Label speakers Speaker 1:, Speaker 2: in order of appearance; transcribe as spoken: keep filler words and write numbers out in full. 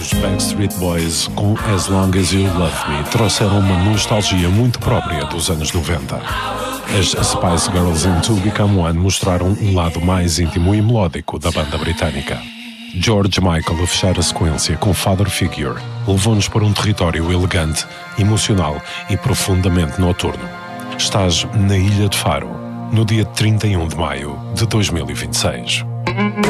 Speaker 1: Os Backstreet Boys, com As Long As You Love Me, trouxeram uma nostalgia muito própria dos anos noventa. As Spice Girls in Two Become One mostraram um lado mais íntimo e melódico da banda britânica. George Michael, a fechar a sequência com Father Figure, levou-nos para um território elegante, emocional e profundamente noturno. Estás na Ilha de Faro, no dia trinta e um de maio de dois mil e vinte e seis.